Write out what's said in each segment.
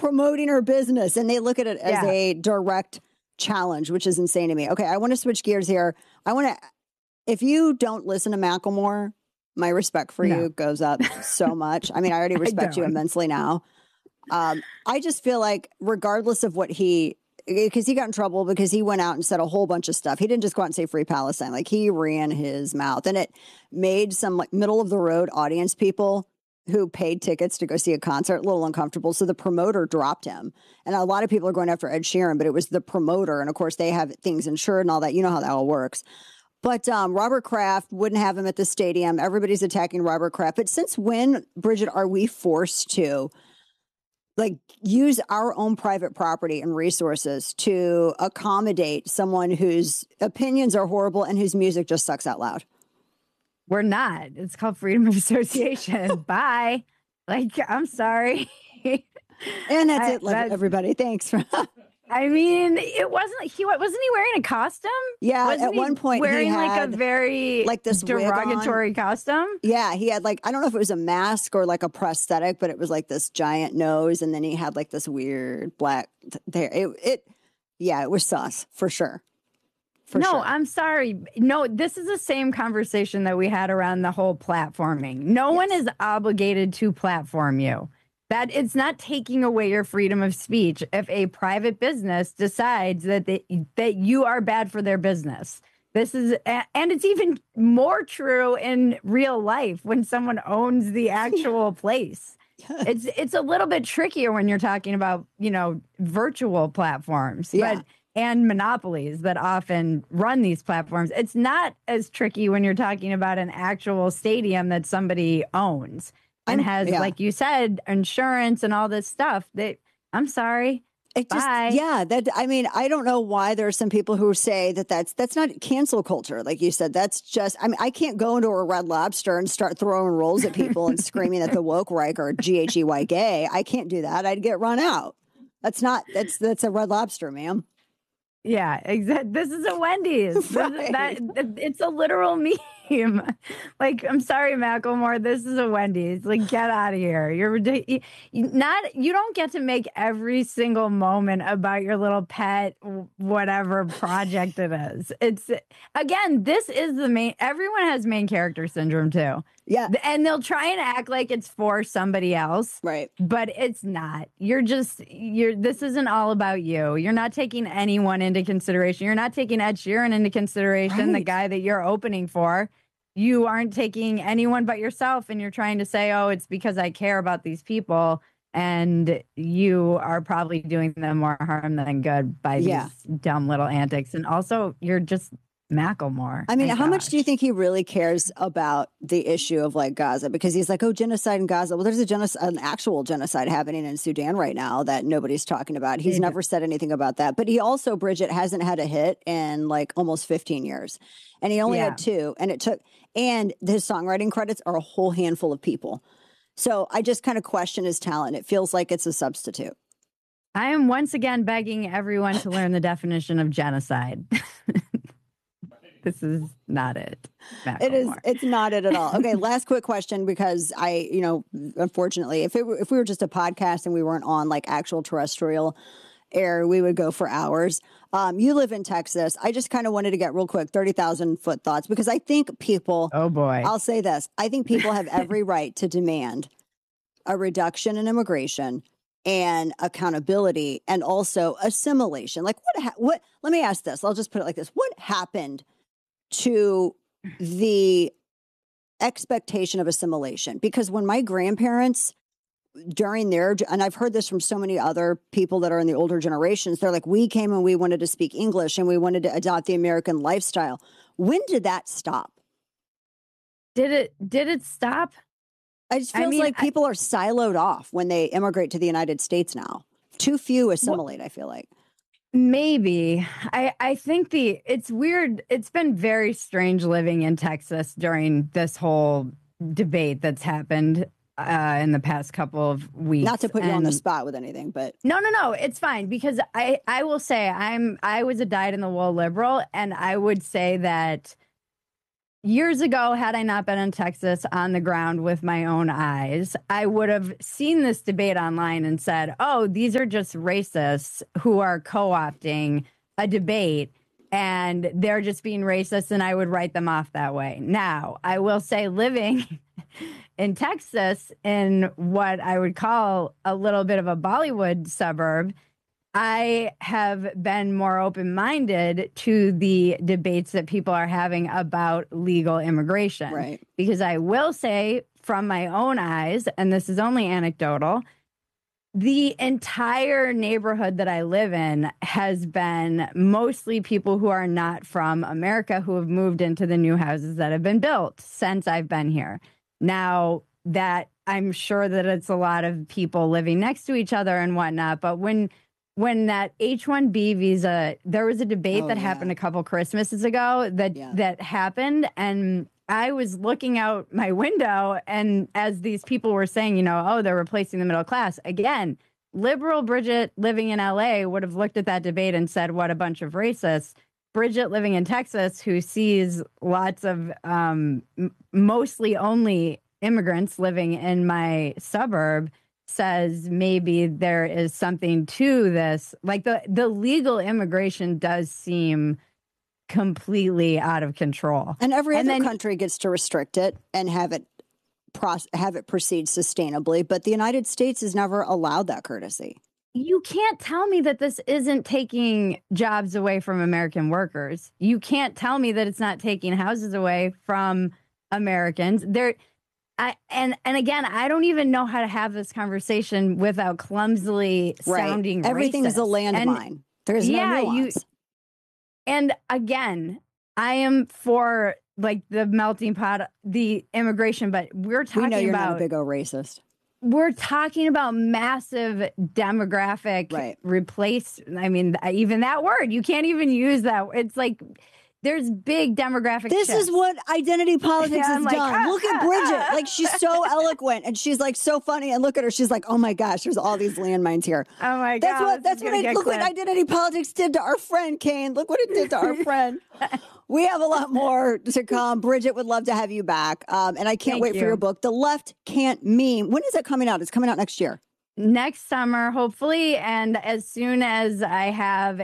promoting her business, and they look at it as a direct challenge, which is insane to me. Okay, I want to switch gears here. If you don't listen to Macklemore, my respect for you goes up so much. I mean, I already respect you immensely now. I just feel like regardless of what because he got in trouble because he went out and said a whole bunch of stuff. He didn't just go out and say free Palestine. Like, he ran his mouth, and it made some like middle of the road audience people who paid tickets to go see a concert a little uncomfortable. So the promoter dropped him. And a lot of people are going after Ed Sheeran, but it was the promoter. And of course they have things insured and all that. You know how that all works. But Robert Kraft wouldn't have him at the stadium. Everybody's attacking Robert Kraft. But since when, Bridget, are we forced to like use our own private property and resources to accommodate someone whose opinions are horrible and whose music just sucks out loud? We're not. It's called freedom of association. Bye. Like, I'm sorry. And that's it, everybody. Thanks. I mean, wasn't he wearing a costume? Yeah, wasn't at one point wearing he had like a very like this derogatory costume. Yeah, he had like, I don't know if it was a mask or like a prosthetic, but it was like this giant nose, and then he had like this weird black hair. It was sus for sure. Sure. I'm sorry. No, this is the same conversation that we had around the whole platforming. No one is obligated to platform you. That it's not taking away your freedom of speech if a private business decides that you are bad for their business. This is, and it's even more true in real life when someone owns the actual place. It's a little bit trickier when you're talking about, virtual platforms. Yeah. And monopolies that often run these platforms. It's not as tricky when you're talking about an actual stadium that somebody owns and has, like you said, insurance and all this stuff. I'm sorry. Bye. I don't know why there are some people who say that's not cancel culture. Like you said, that's just, I can't go into a Red Lobster and start throwing rolls at people and screaming at the woke Reich or GHEY gay. I can't do that. I'd get run out. That's a Red Lobster, ma'am. Yeah, exactly. This is a Wendy's. Right. It's a literal meme. Like, I'm sorry, Macklemore. This is a Wendy's. Like, get out of here. You don't get to make every single moment about your little pet, whatever project it is. This is the main. Everyone has main character syndrome too. Yeah, and they'll try and act like it's for somebody else, right? But it's not. This isn't all about you. You're not taking anyone into consideration. You're not taking Ed Sheeran into consideration, the guy that you're opening for. You aren't taking anyone but yourself, and you're trying to say, oh, it's because I care about these people, and you are probably doing them more harm than good by these dumb little antics. And also, you're just Macklemore. I mean, how much do you think he really cares about the issue of like Gaza? Because he's like, oh, genocide in Gaza. Well, there's an actual genocide happening in Sudan right now that nobody's talking about. He's never said anything about that. But he also, Bridget, hasn't had a hit in like almost 15 years. And he only had 2. And his songwriting credits are a whole handful of people. So I just kind of question his talent. It feels like it's a substitute. I am once again begging everyone to learn the definition of genocide. This is not it. It's not it at all. Okay, last quick question, because unfortunately, if we were just a podcast and we weren't on like actual terrestrial air, we would go for hours. You live in Texas. I just kind of wanted to get real quick 30,000-foot thoughts, because I think people, oh boy, I'll say this. I think people have every right to demand a reduction in immigration and accountability and also assimilation. Like what, let me ask this. I'll just put it like this. What happened to the expectation of assimilation? Because when my grandparents during and I've heard this from so many other people that are in the older generations, they're like, we came and we wanted to speak English and we wanted to adopt the American lifestyle. When did that stop? Did it stop? It just feels like people are siloed off when they immigrate to the United States now. Too few assimilate, I feel like. Maybe. I think it's weird. It's been very strange living in Texas during this whole debate that's happened in the past couple of weeks. Not to put you on the spot with anything, but no, it's fine, because I will say I was a dyed in the wool liberal, and I would say that years ago, had I not been in Texas on the ground with my own eyes, I would have seen this debate online and said, oh, these are just racists who are co-opting a debate and they're just being racist, and I would write them off that way. Now, I will say, living in Texas, in what I would call a little bit of a Bollywood suburb, I have been more open-minded to the debates that people are having about legal immigration. Right. Because I will say, from my own eyes, and this is only anecdotal, the entire neighborhood that I live in has been mostly people who are not from America, who have moved into the new houses that have been built since I've been here. Now, that I'm sure that it's a lot of people living next to each other and whatnot, but when that H-1B visa, there was a debate that happened a couple Christmases ago that happened, and I was looking out my window, and as these people were saying, they're replacing the middle class. Again, liberal Bridget living in LA would have looked at that debate and said, what a bunch of racists. Bridget living in Texas, who sees lots of mostly only immigrants living in my suburb, says maybe there is something to this. Like the legal immigration does seem completely out of control. And every other country gets to restrict it and have it proceed sustainably. But the United States has never allowed that courtesy. You can't tell me that this isn't taking jobs away from American workers. You can't tell me that it's not taking houses away from Americans. And again, I don't even know how to have this conversation without clumsily sounding Everything racist. is a landmine. There's no nuance. And again, I am for like the melting pot, the immigration, but we're talking we know you're about not a big old racist. We're talking about massive demographic replace. I mean, even that word, you can't even use that. It's like there's big demographic This shifts. is what identity politics has like, done. Look at Bridget. Like, she's so eloquent and she's like so funny. And look at her. She's like, oh my gosh, there's all these landmines here. Oh my God. Look what identity politics did to our friend, Kane. Look what it did to our friend. We have a lot more to come. Bridget, would love to have you back. And I can't wait for your book, The Left Can't Meme. When is it coming out? It's coming out next year. Next summer, hopefully. And as soon as I have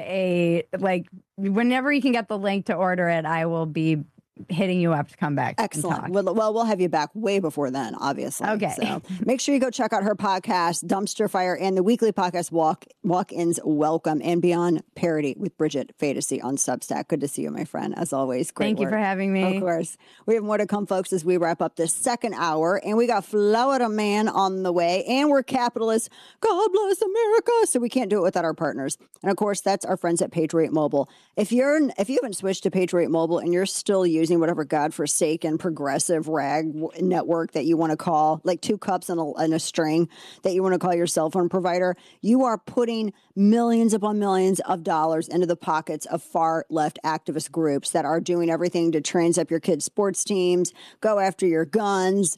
whenever you can get the link to order it, I will be hitting you up to come back. Excellent. Well, we'll have you back way before then, obviously. Okay. So make sure you go check out her podcast, Dumpster Fire, and the weekly podcast, Walk-Ins Welcome and Beyond Parody with Bridget Phetasy on Substack. Good to see you, my friend. As always, great Thank you for having me. Of course. We have more to come, folks, as we wrap up this second hour. And we got Florida Man on the way. And we're capitalists. God bless America. So we can't do it without our partners. And of course, that's our friends at Patriot Mobile. If you haven't switched to Patriot Mobile and you're still using whatever godforsaken progressive rag network that you want to call, like 2 cups and a string that you want to call your cell phone provider, you are putting millions upon millions of dollars into the pockets of far left activist groups that are doing everything to trans up your kids' sports teams, go after your guns.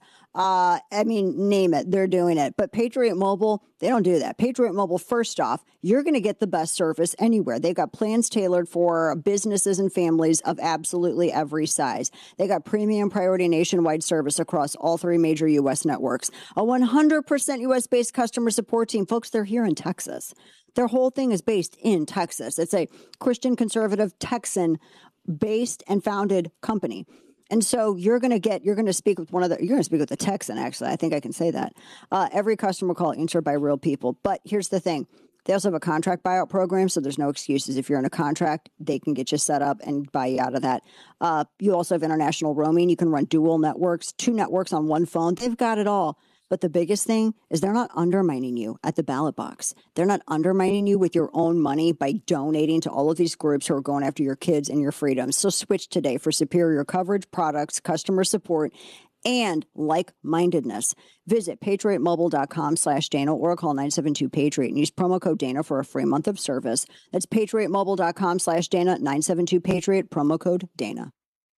Name it. They're doing it. But Patriot Mobile, they don't do that. Patriot Mobile, first off, you're going to get the best service anywhere. They've got plans tailored for businesses and families of absolutely every size. They got premium priority nationwide service across all 3 major U.S. networks. A 100% U.S.-based customer support team. Folks, they're here in Texas. Their whole thing is based in Texas. It's a Christian conservative Texan-based and founded company. And so you're going to speak with the Texan, actually. I think I can say that. Every customer call answered by real people. But here's the thing. They also have a contract buyout program, so there's no excuses. If you're in a contract, they can get you set up and buy you out of that. You also have international roaming. You can run dual networks, 2 networks on one phone. They've got it all. But the biggest thing is they're not undermining you at the ballot box. They're not undermining you with your own money by donating to all of these groups who are going after your kids and your freedoms. So switch today for superior coverage, products, customer support, and like-mindedness. Visit patriotmobile.com/Dana or call 972-PATRIOT and use promo code Dana for a free month of service. That's patriotmobile.com/Dana, 972-PATRIOT, promo code Dana.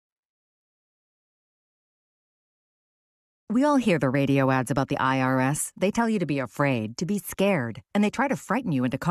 We all hear the radio ads about the IRS. They tell you to be afraid, to be scared, and they try to frighten you into calling.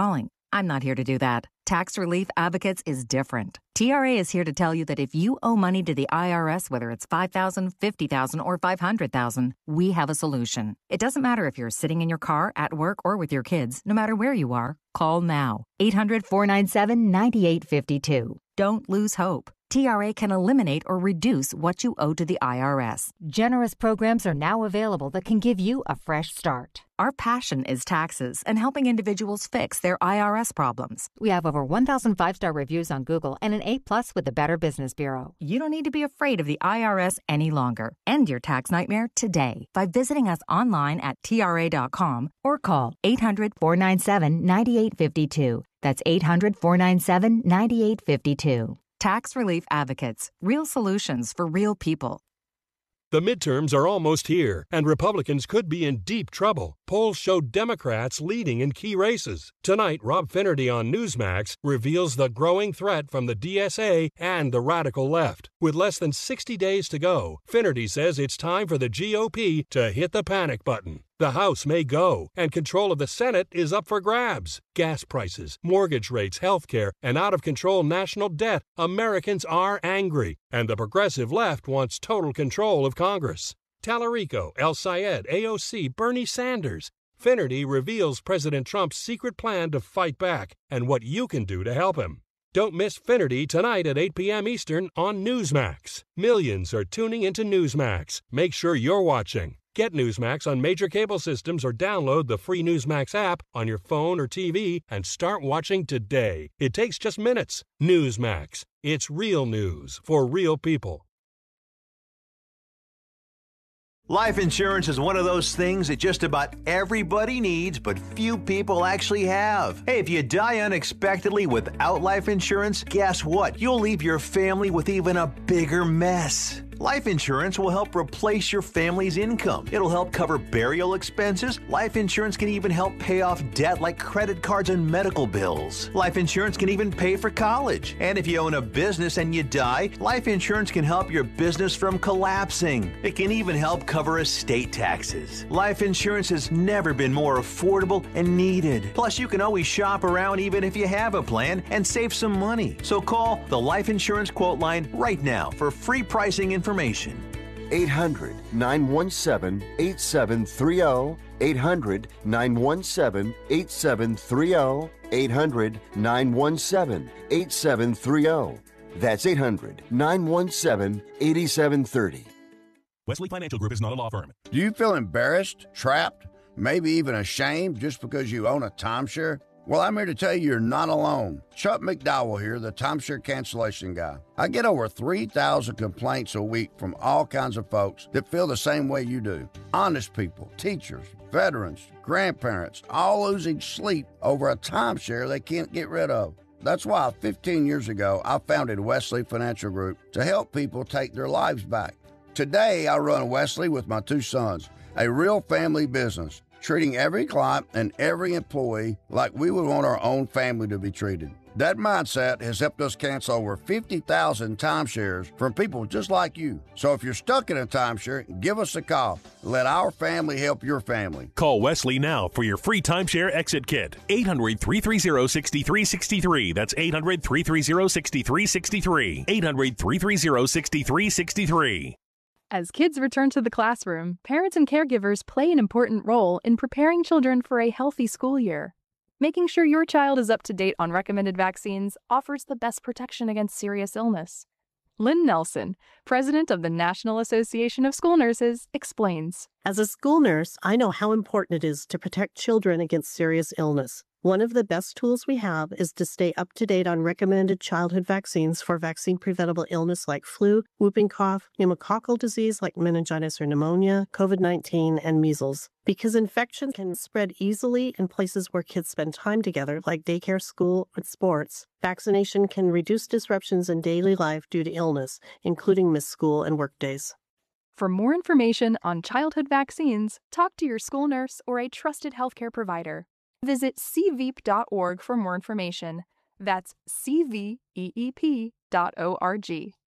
I'm not here to do that. Tax Relief Advocates is different. TRA is here to tell you that if you owe money to the IRS, whether it's $5,000, $50,000, or $500,000, we have a solution. It doesn't matter if you're sitting in your car, at work, or with your kids. No matter where you are, call now. 800-497-9852. Don't lose hope. TRA can eliminate or reduce what you owe to the IRS. Generous programs are now available that can give you a fresh start. Our passion is taxes and helping individuals fix their IRS problems. We have over 1,000 5-star reviews on Google and an A+ with the Better Business Bureau. You don't need to be afraid of the IRS any longer. End your tax nightmare today by visiting us online at TRA.com or call 800-497-9852. That's 800-497-9852. Tax Relief Advocates. Real solutions for real people. The midterms are almost here, and Republicans could be in deep trouble. Polls show Democrats leading in key races. Tonight, Rob Finnerty on Newsmax reveals the growing threat from the DSA and the radical left. With less than 60 days to go, Finnerty says it's time for the GOP to hit the panic button. The House may go, and control of the Senate is up for grabs. Gas prices, mortgage rates, health care, and out-of-control national debt. Americans are angry, and the progressive left wants total control of Congress. Tallarico, El Sayed, AOC, Bernie Sanders. Finnerty reveals President Trump's secret plan to fight back and what you can do to help him. Don't miss Finnerty tonight at 8 p.m. Eastern on Newsmax. Millions are tuning into Newsmax. Make sure you're watching. Get Newsmax on major cable systems or download the free Newsmax app on your phone or TV and start watching today. It takes just minutes. Newsmax. It's real news for real people. Life insurance is one of those things that just about everybody needs, but few people actually have. Hey, if you die unexpectedly without life insurance, guess what? You'll leave your family with even a bigger mess. Life insurance will help replace your family's income. It'll help cover burial expenses. Life insurance can even help pay off debt like credit cards and medical bills. Life insurance can even pay for college. And if you own a business and you die, life insurance can help your business from collapsing. It can even help cover estate taxes. Life insurance has never been more affordable and needed. Plus, you can always shop around even if you have a plan and save some money. So call the Life Insurance Quote Line right now for free pricing information. 800-917-8730. 800-917-8730. 800-917-8730. That's 800-917-8730. Wesley Financial Group is not a law firm. Do you feel embarrassed, trapped, maybe even ashamed just because you own a timeshare? Well, I'm here to tell you you're not alone. Chuck McDowell here, the timeshare cancellation guy. I get over 3,000 complaints a week from all kinds of folks that feel the same way you do. Honest people, teachers, veterans, grandparents, all losing sleep over a timeshare they can't get rid of. That's why 15 years ago, I founded Wesley Financial Group to help people take their lives back. Today, I run Wesley with my 2 sons, a real family business, treating every client and every employee like we would want our own family to be treated. That mindset has helped us cancel over 50,000 timeshares from people just like you. So if you're stuck in a timeshare, give us a call. Let our family help your family. Call Wesley now for your free timeshare exit kit. 800-330-6363. That's 800-330-6363. 800-330-6363. As kids return to the classroom, parents and caregivers play an important role in preparing children for a healthy school year. Making sure your child is up to date on recommended vaccines offers the best protection against serious illness. Lynn Nelson, president of the National Association of School Nurses, explains. As a school nurse, I know how important it is to protect children against serious illness. One of the best tools we have is to stay up to date on recommended childhood vaccines for vaccine-preventable illness like flu, whooping cough, pneumococcal disease like meningitis or pneumonia, COVID-19, and measles. Because infection can spread easily in places where kids spend time together, like daycare, school, and sports, vaccination can reduce disruptions in daily life due to illness, including missed school and work days. For more information on childhood vaccines, talk to your school nurse or a trusted healthcare provider. Visit cveep.org for more information. That's cveep.org.